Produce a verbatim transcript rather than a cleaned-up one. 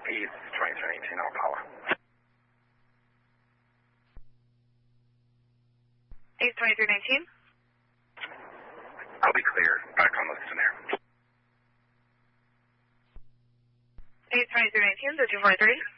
East twenty-three eighteen Alcala. East twenty-three nineteen. I'll be clear. Back on Liston Air. East twenty-three nineteen, the two four three.